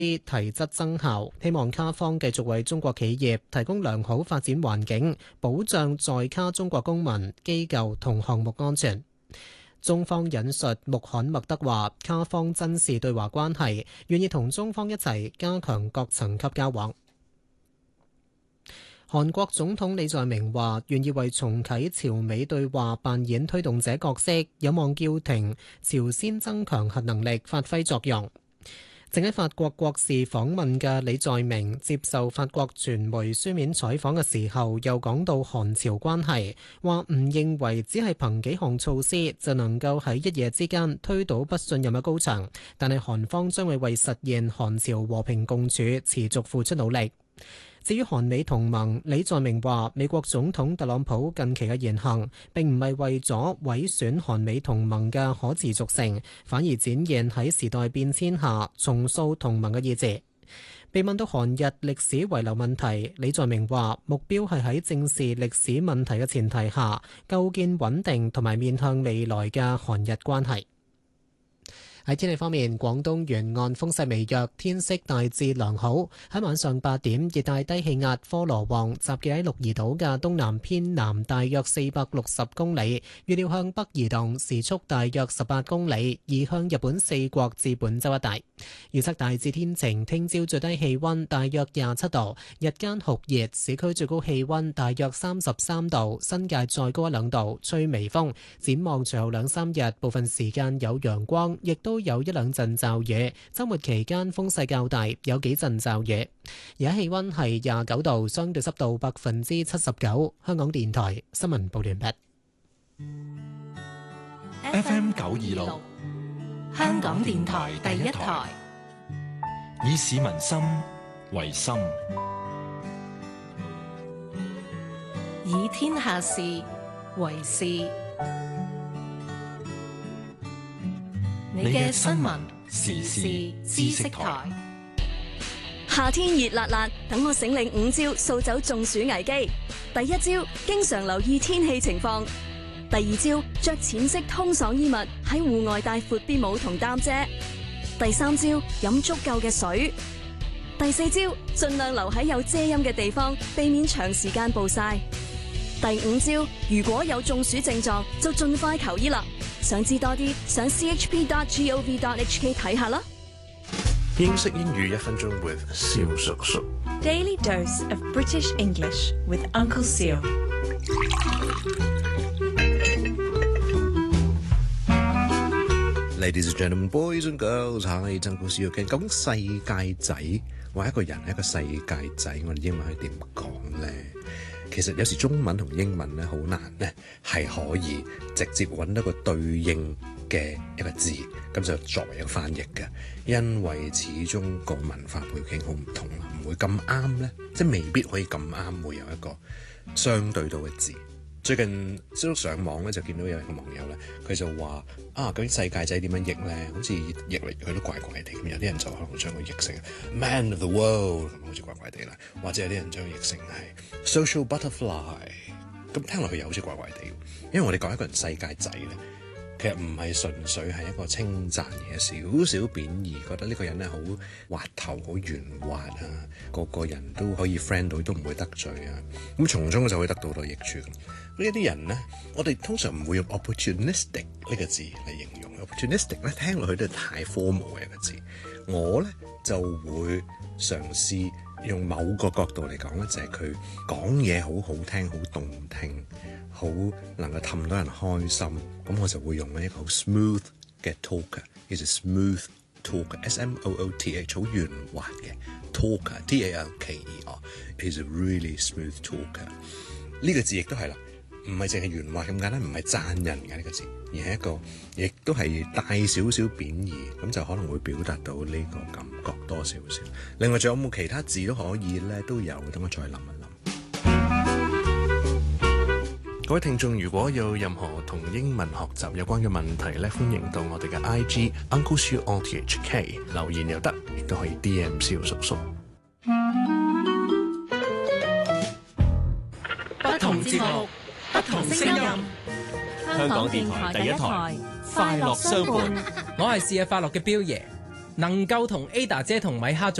提質增效，希望卡方繼續為中國企業提供良好發展環境，保障在卡中國公民、機構同項目安全。中方引述穆罕默德話，卡方珍視對華關係，願意同中方一齊加強各層級交往。韓國總統李在明話，願意為重啟朝美對話扮演推動者角色，有望叫停朝鮮增強核能力發揮作用。正喺法國國事訪問嘅李在明接受法國傳媒書面採訪嘅時候，又講到韓朝關係，話唔認為只係憑幾項措施就能夠喺一夜之間推倒不信任嘅高牆，但係韓方將會為實現韓朝和平共處持續付出努力。至於韓美同盟，李在明話美國總統特朗普近期嘅言行並唔係為咗毀損韓美同盟嘅可持續性，反而展現喺時代變遷下重塑同盟嘅意志。被問到韓日歷史遺留問題，李在明話目標係喺正視歷史問題嘅前提下，構建穩定同埋面向未來嘅韓日關係。喺天氣方面，廣東沿岸風勢微弱，天色大致良好。喺晚上8點，熱帶低氣壓科羅旺集結喺鹿兒島嘅東南偏南大約460公里，預料向北移動，時速大約18公里，移向日本四國至本州一帶。預測大致天晴，聽朝最低氣溫大約27度，日間酷熱，市區最高氣溫大約33度，新界再高1-2度，吹微風。展望隨後2-3日，部分時間有陽光，亦都有1-2陣驟雨。週末期間風勢較大，有幾陣驟雨。而家氣溫係29度，相對濕度79%。香港電台新聞報完畢。 FM 926，香港電台第一台，以市民心為心， 以天下事為事。你嘅新聞時事知識台。 夏天熱辣辣，等我醒領5招掃走中暑危機。第一招，經常留意天氣情況。第二招，着淺色通爽衣物，喺戶外帶闊啲帽同擔遮。第三招，飲足夠嘅水。第四招，盡量留喺有遮陰嘅地方，避免長時間暴曬。第五招，如果有中暑症狀，就盡快求醫啦。想知多啲，上 chp.gov.hk 睇下啦。 英式英語1分鐘 with 蕭叔叔。 Daily dose of British English with Uncle Seal。 Ladies and gentlemen, boys and girls， 係曾故事要傾。咁世界仔話一個人係一個世界仔，我哋英文係點講咧？其實有時中文同英文咧好難咧，係可以直接揾到個對應嘅一個字，咁就作為一個翻譯嘅。因為始終個文化背景好唔同啦，唔會咁啱咧，即係未必可以咁啱會有一個相對到嘅字。最近上網咧就見到有一個網友咧，佢就話究竟世界仔點樣譯咧？好似譯嚟佢都怪怪地咁，有啲人就可能將佢譯成 Man of the World 咁，好似怪怪地啦。或者有啲人將佢譯成係 Social Butterfly， 咁聽落去又好似怪怪地。因為我哋講一個人世界仔咧，其實唔係純粹係一個稱讚嘅，少少貶義，覺得呢個人咧好滑頭、好圓滑啊，個人都可以 friend 到，都唔會得罪啊。咁從中就會得到好多益處。呢一啲人咧，我哋通常唔會用 opportunistic 呢個字嚟形容。opportunistic 咧聽落去都係太 formal 嘅一個字。我咧就會嘗試用某個角度嚟講咧，就係佢講嘢好好聽、好動聽、好能夠氹到人開心。咁我就會用一個好 smooth 嘅 talker， is a smooth talker，S-M-O-O-T-H， 好圓滑嘅 talker，T-A-L-K-E-R，is a really smooth talker。呢個字亦都係啦。唔係淨係圓滑咁簡單，唔係讚人嘅呢個字，而係一個亦都係帶少少貶義，咁就可能會表達到呢個感覺多少少。另外仲有冇其他字都可以咧？都有，等我再諗一諗。各位聽眾，如果有任何同英文學習有關嘅問題咧，歡迎到我哋嘅 IG Uncle Siu RTHK 留言又得，亦都可以 DM 蕭叔叔。 不同節目，不同聲音， 香港電台第一台，快樂相伴。 我係試下快樂嘅標爺， 能夠同 Ada 姐同米哈